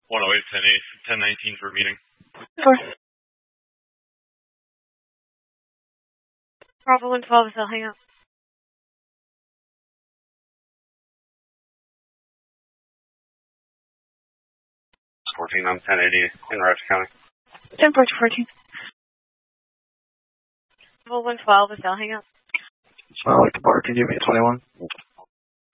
108, 1019 for a meeting. Four. Bravo 112 is I'll hang up. 14 on 1080 in Raptor County. 10-14. Bravo 112 is I'll hang up. Smile like the bar, can you give me a 21?